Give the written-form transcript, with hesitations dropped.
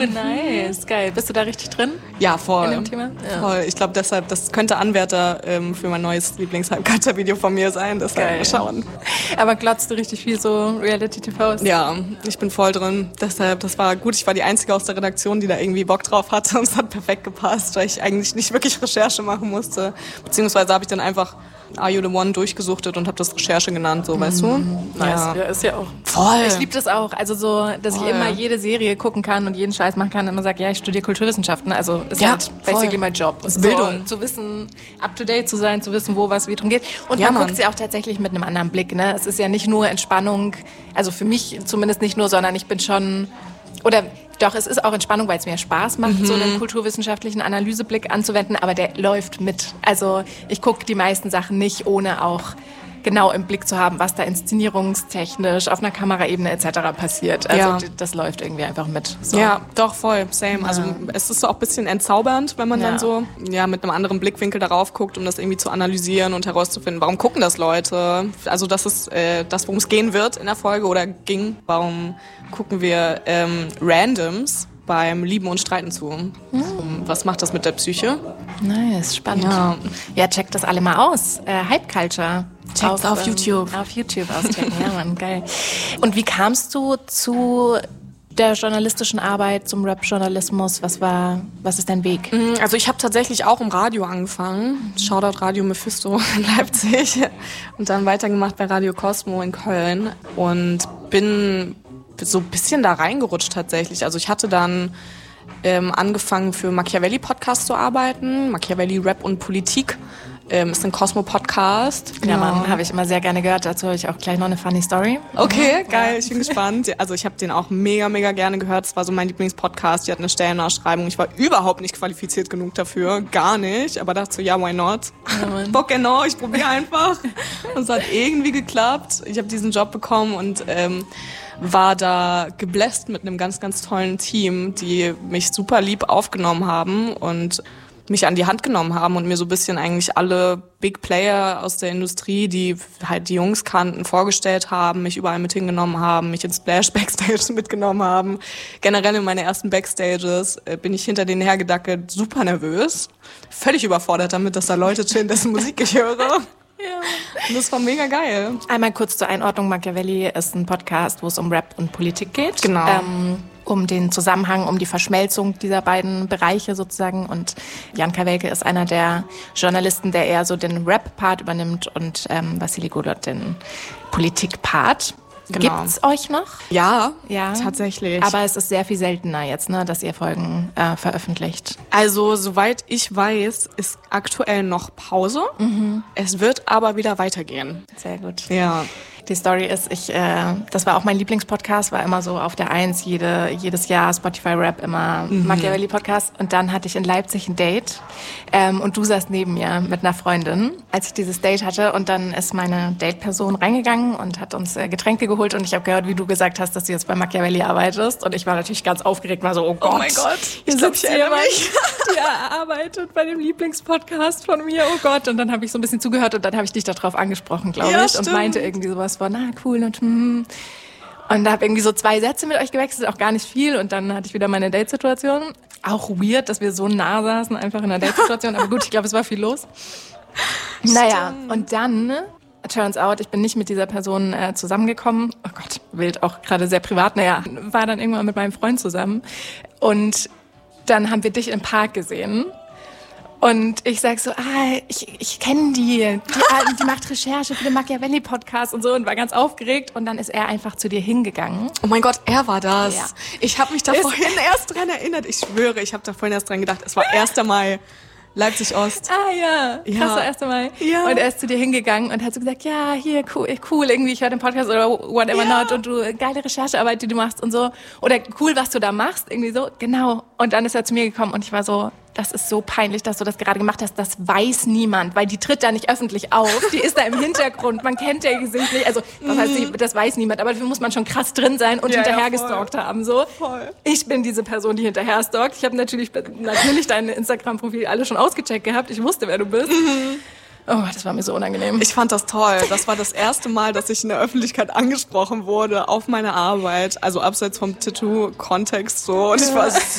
Nice, geil. Bist du da richtig drin? Ja, voll. In dem Thema? Ja. Voll. Ich glaube deshalb, das könnte Anwärter für mein neues Lieblings-Halbcutter-Video von mir sein. Deshalb mal schauen. Aber glotzt du richtig viel so Reality-TVs? Ja, ich bin voll drin. Deshalb, das war gut. Ich war die Einzige aus der Redaktion, die da irgendwie Bock drauf hatte. Und es hat perfekt gepasst, weil ich eigentlich nicht wirklich Recherche machen musste. Beziehungsweise habe ich dann einfach Are You The One durchgesuchtet und habe das Recherche genannt, so, weißt du? Nice. Ja, ist ja auch. Voll. Ich liebe das auch. Also so, dass ich immer jede Serie gucken kann und jeden Scheiß machen kann und immer sage, ja, ich studiere Kulturwissenschaften. Also ist halt basically mein Job. Das ist Bildung. So, zu wissen, up to date zu sein, zu wissen, wo was wie drum geht. Und man guckt es ja auch tatsächlich mit einem anderen Blick. Ne? Es ist ja nicht nur Entspannung, also für mich zumindest nicht nur, sondern ich bin schon, oder doch, es ist auch Entspannung, weil es mir Spaß macht, so einen kulturwissenschaftlichen Analyseblick anzuwenden, aber der läuft mit. Also ich gucke die meisten Sachen nicht, ohne auch genau im Blick zu haben, was da inszenierungstechnisch auf einer Kameraebene etc. passiert. Also das läuft irgendwie einfach mit. So. Ja, doch, voll, same. Also es ist so auch ein bisschen entzaubernd, wenn man dann so mit einem anderen Blickwinkel darauf guckt, um das irgendwie zu analysieren und herauszufinden, warum gucken das Leute? Also das ist das, worum es gehen wird in der Folge oder ging. Warum gucken wir Randoms beim Lieben und Streiten zu? Was macht das mit der Psyche? Nice, spannend. Ja, checkt das alle mal aus. Hype Culture. Checkt's auf YouTube. Auf YouTube auschecken, ja Mann, geil. Und wie kamst du zu der journalistischen Arbeit, zum Rap-Journalismus? Was ist dein Weg? Also ich habe tatsächlich auch im Radio angefangen. Shoutout Radio Mephisto in Leipzig. Und dann weitergemacht bei Radio Cosmo in Köln. Und bin so ein bisschen da reingerutscht tatsächlich. Also ich hatte dann angefangen für Machiavelli-Podcast zu arbeiten. Machiavelli Rap und Politik. Ist ein Cosmo-Podcast. Ja, Mann, habe ich immer sehr gerne gehört. Dazu habe ich auch gleich noch eine funny Story. Okay, geil, ich bin gespannt. Also ich habe den auch mega, mega gerne gehört. Es war so mein Lieblingspodcast. Die hatten eine Stellenausschreibung. Ich war überhaupt nicht qualifiziert genug dafür. Gar nicht. Aber dachte so, ja, why not? Ja, Bock genau, ich probiere einfach. Und es hat irgendwie geklappt. Ich habe diesen Job bekommen und war da gebläst mit einem ganz, ganz tollen Team, die mich super lieb aufgenommen haben und mich an die Hand genommen haben und mir so ein bisschen eigentlich alle Big Player aus der Industrie, die halt die Jungs kannten, vorgestellt haben, mich überall mit hingenommen haben, mich ins Splash Backstage mitgenommen haben. Generell in meine ersten Backstages bin ich hinter denen hergedackelt, super nervös, völlig überfordert damit, dass da Leute chillen, dessen Musik ich höre. Ja. Und das war mega geil. Einmal kurz zur Einordnung. Machiavelli ist ein Podcast, wo es um Rap und Politik geht. Genau. Um den Zusammenhang, um die Verschmelzung dieser beiden Bereiche sozusagen. Und Jan Kawelke ist einer der Journalisten, der eher so den Rap-Part übernimmt und Vassili Golot den Politik-Part. Genau. Gibt's euch noch? Ja, tatsächlich. Aber es ist sehr viel seltener jetzt, ne, dass ihr Folgen veröffentlicht. Also, soweit ich weiß, ist aktuell noch Pause. Es wird aber wieder weitergehen. Sehr gut. Ja. Die Story ist, das war auch mein Lieblingspodcast, war immer so auf der 1, jedes Jahr Spotify Rap, immer Machiavelli Podcast. Und dann hatte ich in Leipzig ein Date und du saßt neben mir mit einer Freundin, als ich dieses Date hatte. Und dann ist meine Date-Person reingegangen und hat uns Getränke geholt. Und ich habe gehört, wie du gesagt hast, dass du jetzt bei Machiavelli arbeitest. Und ich war natürlich ganz aufgeregt, war so, oh Gott. Oh mein Gott, hier sitzt jemand, der arbeitet bei dem Lieblingspodcast von mir, oh Gott. Und dann habe ich so ein bisschen zugehört und dann habe ich dich darauf angesprochen, glaube ich. Stimmt. Und meinte irgendwie sowas von, cool und da habe irgendwie so 2 Sätze mit euch gewechselt, auch gar nicht viel. Und dann hatte ich wieder meine Date-Situation. Auch weird, dass wir so nah saßen, einfach in einer Date-Situation. Aber gut, ich glaube, es war viel los. Naja, und dann, turns out, ich bin nicht mit dieser Person zusammengekommen. Oh Gott, wild, auch gerade sehr privat. Naja, war dann irgendwann mit meinem Freund zusammen. Und dann haben wir dich im Park gesehen. Und ich sag so, ich kenne die macht Recherche für den Machiavelli-Podcast und so und war ganz aufgeregt. Und dann ist er einfach zu dir hingegangen. Oh mein Gott, er war das. Ja. Ich habe mich da vorhin erst dran erinnert. Ich schwöre, ich habe da vorhin erst dran gedacht. Es war 1. Mai. Leipzig-Ost. Ja, krasser 1. Mai. Ja. Und er ist zu dir hingegangen und hat so gesagt, ja, hier, cool, irgendwie, ich höre den Podcast oder whatever not und du, geile Recherchearbeit, die du machst und so. Oder cool, was du da machst, irgendwie so, genau. Und dann ist er zu mir gekommen und ich war so, das ist so peinlich, dass du das gerade gemacht hast, das weiß niemand, weil die tritt da nicht öffentlich auf, die ist da im Hintergrund, man kennt ihr Gesicht nicht, also das heißt, das weiß niemand, aber dafür muss man schon krass drin sein und hinterher gestalkt haben, so. Voll. Ich bin diese Person, die hinterher stalkt, ich habe natürlich dein Instagram-Profil alle schon ausgecheckt gehabt, ich wusste, wer du bist. Oh, das war mir so unangenehm. Ich fand das toll. Das war das erste Mal, dass ich in der Öffentlichkeit angesprochen wurde auf meine Arbeit. Also abseits vom Tattoo-Kontext so. Und ich war